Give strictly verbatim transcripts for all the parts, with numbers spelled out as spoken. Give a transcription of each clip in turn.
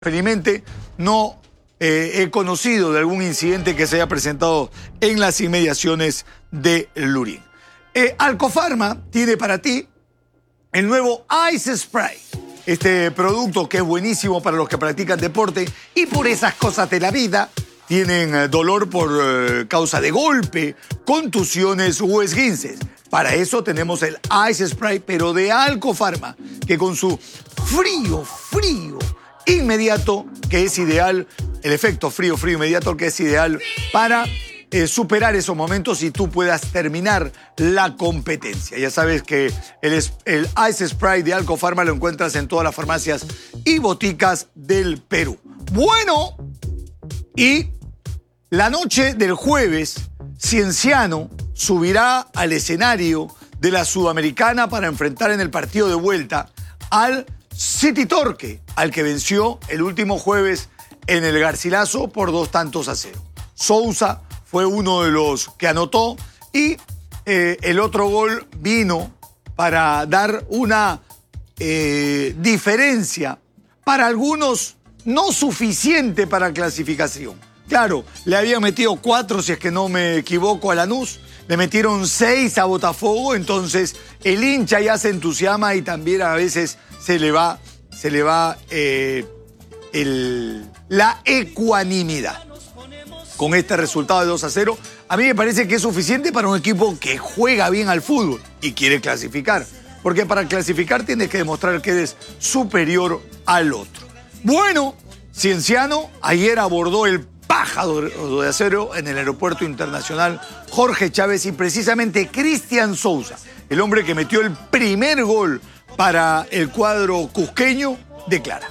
Felizmente no eh, he conocido de algún incidente que se haya presentado en las inmediaciones de Lurín. Eh, Alcofarma tiene para ti el nuevo Ice Spray. Este producto que es buenísimo para los que practican deporte y por esas cosas de la vida tienen eh, dolor por eh, causa de golpe, contusiones o esguinces. Para eso tenemos el Ice Spray, pero de Alcofarma, que con su frío, frío, inmediato, que es ideal, el efecto frío, frío inmediato, que es ideal para eh, superar esos momentos y tú puedas terminar la competencia. Ya sabes que el, el Ice Spray de Alcofarma lo encuentras en todas las farmacias y boticas del Perú. Bueno, y la noche del jueves, Cienciano subirá al escenario de la Sudamericana para enfrentar en el partido de vuelta al City Torque, al que venció el último jueves en el Garcilaso por dos tantos a cero. Sousa fue uno de los que anotó y eh, el otro gol vino para dar una eh, diferencia, para algunos no suficiente para clasificación. Claro, le habían metido cuatro, si es que no me equivoco, a Lanús, le metieron seis a Botafogo, entonces el hincha ya se entusiasma y también a veces se le va, se le va eh, el, la ecuanimidad. Con este resultado de dos a cero, a mí me parece que es suficiente para un equipo que juega bien al fútbol y quiere clasificar. Porque para clasificar tienes que demostrar que eres superior al otro. Bueno, Cienciano ayer abordó el pájaro de acero en el aeropuerto internacional Jorge Chávez y precisamente Cristian Sousa, el hombre que metió el primer gol para el cuadro cusqueño, declara.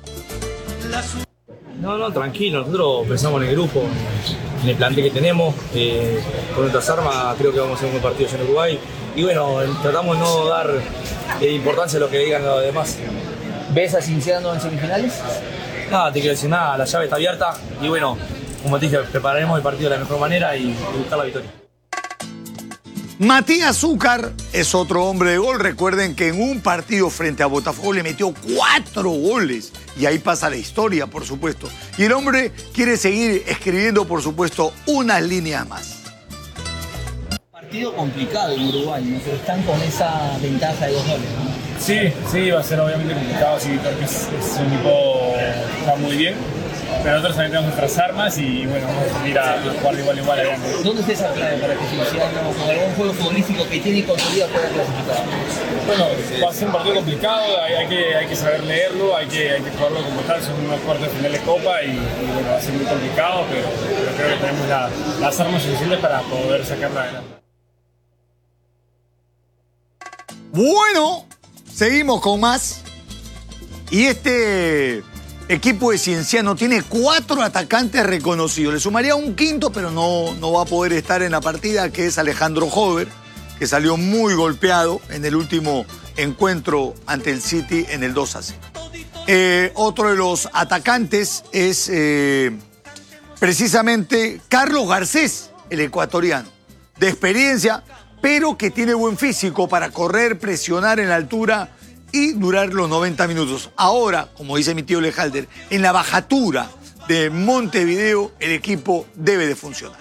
No, no, tranquilo, nosotros pensamos en el grupo, en el plantel que tenemos, eh, con nuestras armas creo que vamos a hacer un buen partido en Uruguay y bueno, tratamos de no dar eh, importancia a lo que digan los demás. ¿Ves a Cienciano en semifinales? Nada, te quiero decir nada, la llave está abierta y bueno, como te dije, prepararemos el partido de la mejor manera y, y buscar la victoria. Matías Zúcar es otro hombre de gol. Recuerden que en un partido frente a Botafogo le metió cuatro goles. Y ahí pasa la historia, por supuesto. Y el hombre quiere seguir escribiendo, por supuesto, unas líneas más. Partido complicado en Uruguay, ¿no? Pero están con esa ventaja de dos goles, ¿no? Sí, sí, va a ser obviamente complicado. Sí, Torque es, es un equipo que va muy bien. Pero nosotros también tenemos nuestras armas y bueno, vamos a salir a jugar de igual a igual adelante. ¿Dónde está esa clave para que Cienciano, con algún juego futbolístico que tiene consolidado, pueda clasificar? Bueno, va a ser un partido complicado, hay, hay, que, hay que saber leerlo, hay que, hay que jugarlo como tal, son unos cuartos de final de Copa y, y bueno, va a ser muy complicado, pero, pero creo que tenemos la, las armas suficientes para poder sacarla adelante. Bueno, seguimos con más. Y este equipo de Cienciano tiene cuatro atacantes reconocidos. Le sumaría un quinto, pero no, no va a poder estar en la partida, que es Alejandro Hover, que salió muy golpeado en el último encuentro ante el City en el dos a cero. Eh, otro de los atacantes es eh, precisamente Carlos Garcés, el ecuatoriano, de experiencia, pero que tiene buen físico para correr, presionar en la altura y durar los noventa minutos. Ahora, como dice mi tío Lejalder, en la bajatura de Montevideo el equipo debe de funcionar.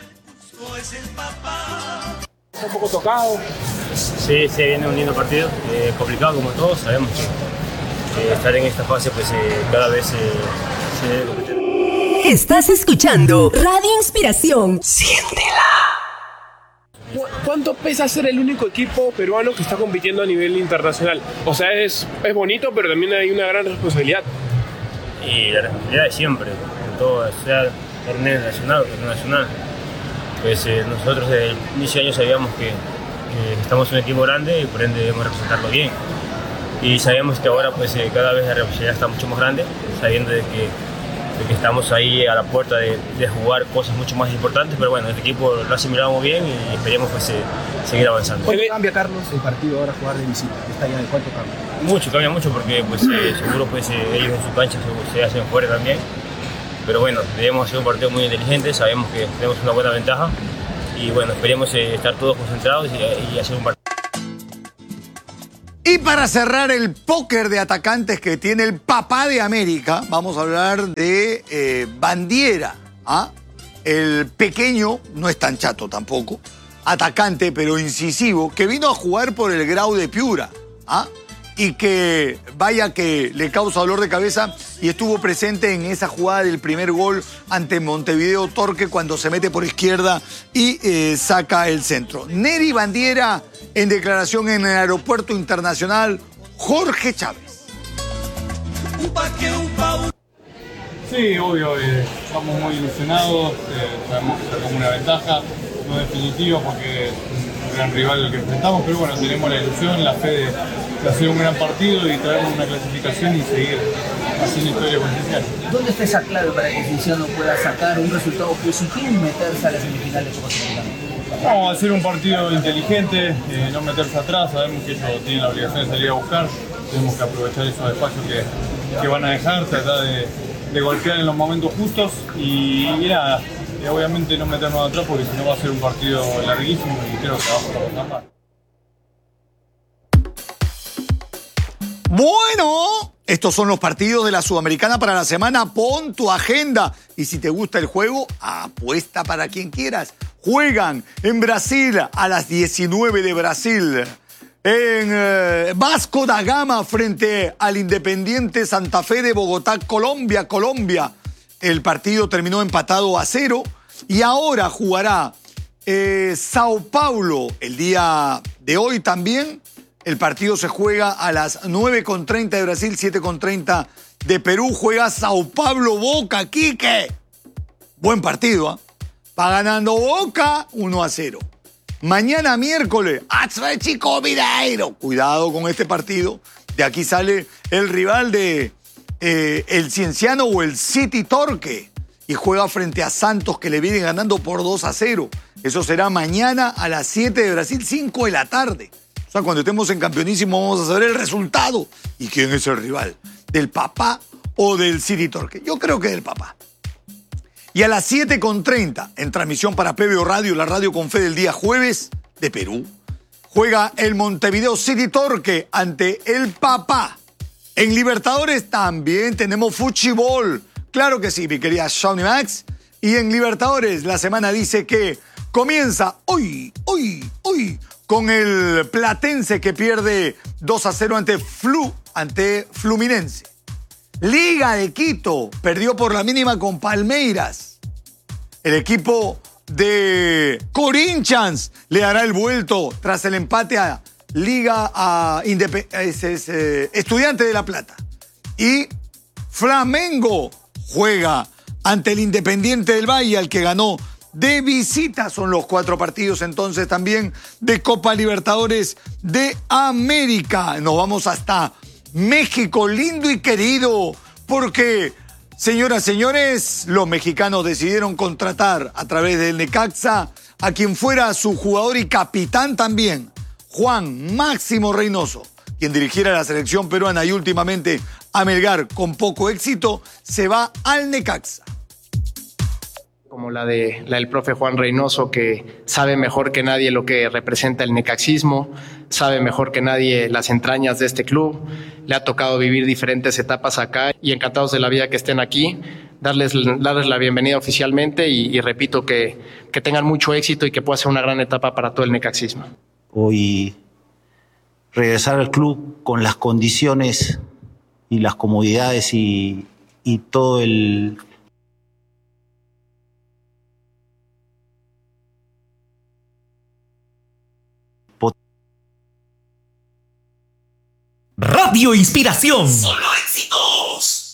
Un poco tocado. Sí, se viene un lindo partido, eh, complicado como todos, sabemos que eh, estar en esta fase pues eh, cada vez eh, se debe competir. Estás escuchando Radio Inspiración. Siéntela. ¿Cuánto pesa ser el único equipo peruano que está compitiendo a nivel internacional? O sea, es, es bonito, pero también hay una gran responsabilidad. Y la responsabilidad es siempre, en todo, sea torneo nacional o torneo nacional. Pues eh, nosotros desde el inicio de año sabíamos que, que estamos en un equipo grande y por ende debemos representarlo bien. Y sabíamos que ahora pues eh, cada vez la responsabilidad está mucho más grande, sabiendo de que, de que estamos ahí a la puerta de, de jugar cosas mucho más importantes, pero bueno, este equipo lo ha asimilado muy bien y esperemos pues, eh, seguir avanzando. ¿Cuánto cambia, Carlos, el partido ahora jugar de visita? Está ya de cuánto cambia. Mucho, cambia mucho porque pues, eh, seguro pues, eh, ellos en su cancha se, se hacen fuera también. Pero bueno, debemos hacer un partido muy inteligente, sabemos que tenemos una buena ventaja y bueno, esperemos eh, estar todos concentrados y, y hacer un partido. Y para cerrar el póker de atacantes que tiene el papá de América, vamos a hablar de eh, Bandiera. ¿Ah? El pequeño, no es tan chato tampoco, atacante pero incisivo, que vino a jugar por el Grau de Piura. ¿Ah? Y que vaya que le causa dolor de cabeza y estuvo presente en esa jugada del primer gol ante Montevideo Torque cuando se mete por izquierda y eh, saca el centro. Nery Bandiera en declaración en el Aeropuerto Internacional Jorge Chávez. Sí, obvio, eh, estamos muy ilusionados, eh, sabemos que sacamos una ventaja, no definitiva porque es un gran rival el que enfrentamos, pero bueno, tenemos la ilusión, la fe de, de hacer un gran partido y traernos una clasificación y seguir haciendo historia confidencial. ¿Dónde está esa clave para que Cienciano pueda sacar un resultado positivo y meterse a las semifinales de Copa Sudamericana? Vamos a hacer un partido inteligente, eh, no meterse atrás, sabemos que ellos tienen la obligación de salir a buscar, tenemos que aprovechar esos espacios que, que van a dejar, tratar de, de golpear en los momentos justos y, y nada, y obviamente no meternos atrás porque si no va a ser un partido larguísimo y creo que vamos a pasar más. Bueno, estos son los partidos de la Sudamericana para la semana. Pon tu agenda. Y si te gusta el juego, apuesta para quien quieras. Juegan en Brasil a las diecinueve de Brasil. En eh, Vasco da Gama frente al Independiente Santa Fe de Bogotá, Colombia, Colombia. El partido terminó empatado a cero. Y ahora jugará eh, Sao Paulo el día de hoy también. El partido se juega a las nueve con treinta de Brasil, siete con treinta de Perú. Juega Sao Paulo Boca, Quique. Buen partido, ¿ah? ¿eh? Va ganando Boca uno a cero. Mañana miércoles, Atlético Mineiro. Cuidado con este partido. De aquí sale el rival de eh, el Cienciano o el City Torque. Y juega frente a Santos que le viene ganando por dos a cero. Eso será mañana a las siete de Brasil, cinco de la tarde. O sea, cuando estemos en Campeonísimo vamos a saber el resultado. ¿Y quién es el rival? ¿Del Papá o del City Torque? Yo creo que del Papá. Y a las siete con treinta, en transmisión para P B O Radio, la radio con fe del día jueves de Perú, juega el Montevideo City Torque ante el Papá. En Libertadores también tenemos fútbol. Claro que sí, mi querida Shawnee Max. Y en Libertadores la semana dice que comienza hoy, hoy, hoy, con el Platense que pierde dos a cero ante Flu, ante Fluminense. Liga de Quito perdió por la mínima con Palmeiras. El equipo de Corinthians le dará el vuelto tras el empate a Liga a Indep- es, es, eh, Estudiante de La Plata. Y Flamengo juega ante el Independiente del Valle, al que ganó de visita. Son los cuatro partidos entonces también de Copa Libertadores de América. Nos vamos hasta México, lindo y querido, porque, señoras y señores, los mexicanos decidieron contratar a través del Necaxa a quien fuera su jugador y capitán también, Juan Máximo Reynoso, quien dirigiera la selección peruana y últimamente a Melgar con poco éxito, se va al Necaxa. Como la, de, la del profe Juan Reynoso, que sabe mejor que nadie lo que representa el necaxismo, sabe mejor que nadie las entrañas de este club, le ha tocado vivir diferentes etapas acá y encantados de la vida que estén aquí, darles, darles la bienvenida oficialmente y, y repito que, que tengan mucho éxito y que pueda ser una gran etapa para todo el necaxismo. Hoy regresar al club con las condiciones y las comodidades y, y todo el... Radio Inspiración. Solo éxitos.